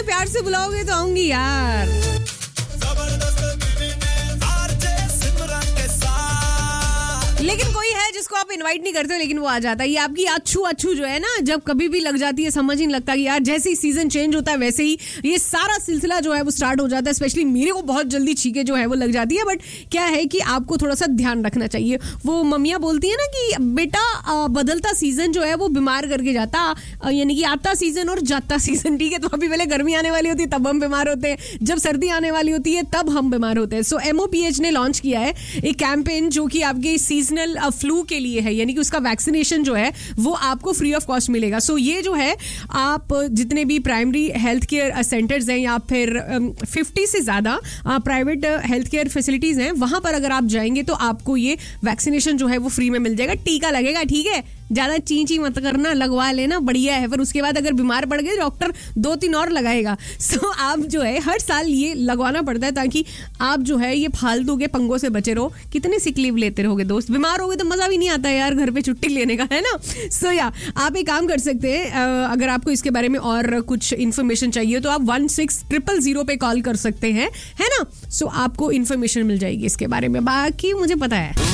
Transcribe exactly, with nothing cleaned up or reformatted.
प्यार से बुलाओगे तो आऊंगी यार। लेकिन कोई है जिसको आप इनवाइट नहीं करते हो लेकिन वो आ जाता है। ये आपकी अच्छू अच्छू जो है ना, जब कभी भी लग जाती है, समझ ही नहीं लगता कि यार जैसे ही सीजन चेंज होता है वैसे ही ये सारा सिलसिला जो है वो स्टार्ट हो जाता है। स्पेशली मेरे को बहुत जल्दी छींके जो है वो लग जाती है, बट क्या है कि आपको थोड़ा सा ध्यान रखना चाहिए। वो मम्मियाँ बोलती है ना कि बेटा बदलता सीजन जो है वो बीमार करके जाता, यानी कि आता सीजन और जाता सीजन, ठीक है। तो अभी पहले गर्मी आने वाली होती है तब हम बीमार होते हैं, जब सर्दी आने वाली होती है तब हम बीमार होते हैं। सो एमओपीएच ने लॉन्च किया है एक कैंपेन जो कि आपके सीजनल फ्लू के लिए है, यानी कि उसका वैक्सीनेशन जो है वो आपको फ्री ऑफ कॉस्ट मिलेगा। सो ये जो है आप जितने भी प्राइमरी हेल्थ केयर सेंटर्स हैं या फिर फिफ्टी से ज्यादा प्राइवेट हेल्थ केयर फैसिलिटीज हैं, वहां पर अगर आप जाएंगे तो आपको ये वैक्सीनेशन जो है वो फ्री में मिल जाएगा। टीका लगेगा, ठीक है, ज्यादा ची ची मत करना, लगवा लेना, बढ़िया है। फिर उसके बाद अगर बीमार पड़ गए डॉक्टर दो तीन और लगाएगा। सो आप जो है हर साल ये लगवाना पड़ता है ताकि आप जो है ये फालतू के पंगों से बचे रहो। कितने सिक लीव लेते रहोगे दोस्त, बीमार हो गए तो मजा भी नहीं आता है यार घर पे छुट्टी लेने का, है ना। सो या आप एक काम कर सकते हैं, अगर आपको इसके बारे में और कुछ इन्फॉर्मेशन चाहिए तो आप वन सिक्स ट्रिपल जीरो पे कॉल कर सकते हैं, है ना। सो आपको इन्फॉर्मेशन मिल जाएगी इसके बारे में, बाकी मुझे पता है।